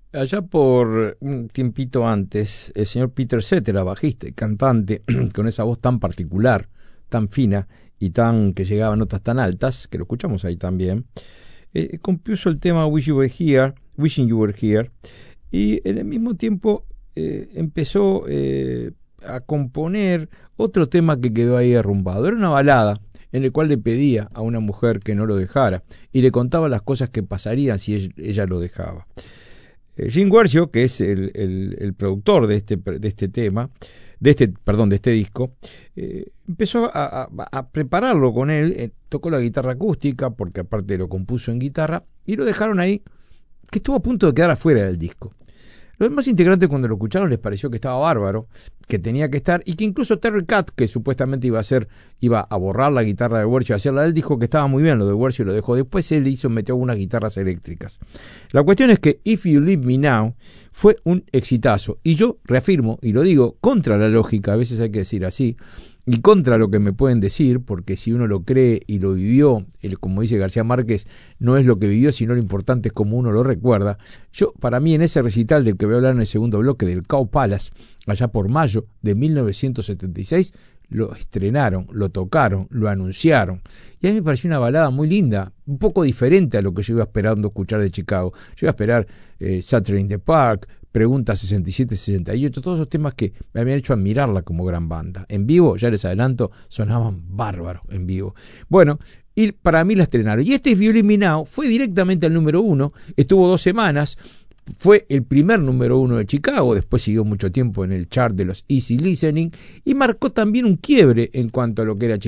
Allá por un tiempito antes, el señor Peter Cetera, bajista y cantante, con esa voz tan particular, tan fina y tan que llegaba a notas tan altas, que lo escuchamos ahí también, compuso el tema Wishing You Were Here, y en el mismo tiempo empezó a componer otro tema que quedó ahí arrumbado. Era una balada en el cual le pedía a una mujer que no lo dejara y le contaba las cosas que pasarían si ella lo dejaba. Jim Guercio, que es el productor de este tema, de este disco, empezó a prepararlo con él, tocó la guitarra acústica, porque aparte lo compuso en guitarra, y lo dejaron ahí, que estuvo a punto de quedar afuera del disco. Los demás integrantes, cuando lo escucharon, les pareció que estaba bárbaro, que tenía que estar, y que incluso Terry Kath, que supuestamente iba a borrar la guitarra de Guercio y hacerla, él dijo que estaba muy bien lo de Guercio y lo dejó. Después él metió unas guitarras eléctricas. La cuestión es que If You Leave Me Now fue un exitazo, y yo reafirmo, y lo digo contra la lógica, a veces hay que decir así, y contra lo que me pueden decir, porque si uno lo cree y lo vivió, como dice García Márquez, no es lo que vivió, sino lo importante es cómo uno lo recuerda. Para mí, en ese recital del que voy a hablar en el segundo bloque, del Cow Palace, allá por mayo de 1976, lo estrenaron, lo tocaron, lo anunciaron, y a mí me pareció una balada muy linda, un poco diferente a lo que yo iba esperando escuchar de Chicago. Yo iba a esperar Saturday in the Park, Pregunta 67-68, todos esos temas que me habían hecho admirarla como gran banda. En vivo, ya les adelanto, sonaban bárbaros en vivo. Bueno, y para mí la estrenaron. Y este If You Leave Me Now fue directamente al número 1, estuvo 2 semanas, fue el primer número 1 de Chicago, después siguió mucho tiempo en el chart de los Easy Listening, y marcó también un quiebre en cuanto a lo que era Chicago.